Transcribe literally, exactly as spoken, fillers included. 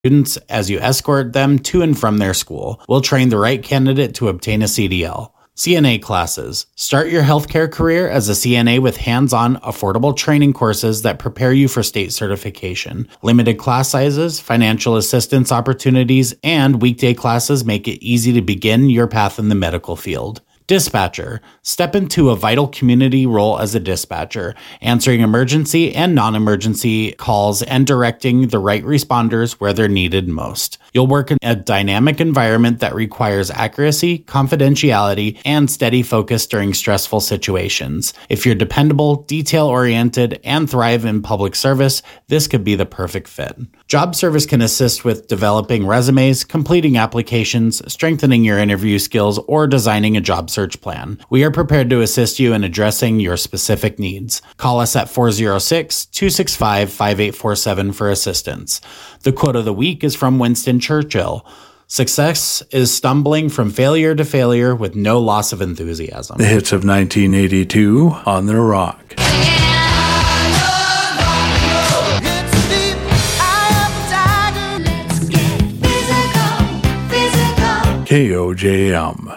students as you escort them to and from their school. We'll train the right candidate to obtain a C D L. C N A classes. Start your healthcare career as a C N A with hands-on, affordable training courses that prepare you for state certification. Limited class sizes, financial assistance opportunities, and weekday classes make it easy to begin your path in the medical field. Dispatcher. Step into a vital community role as a dispatcher, answering emergency and non-emergency calls and directing the right responders where they're needed most. You'll work in a dynamic environment that requires accuracy, confidentiality, and steady focus during stressful situations. If you're dependable, detail-oriented, and thrive in public service, this could be the perfect fit. Job Service can assist with developing resumes, completing applications, strengthening your interview skills, or designing a job search plan. We are prepared to assist you in addressing your specific needs. Call us at four oh six, two six five, five eight four seven for assistance. The quote of the week is from Winston Churchill. Success is stumbling from failure to failure with no loss of enthusiasm. The hits of nineteen eighty-two on The Rock. K O J M.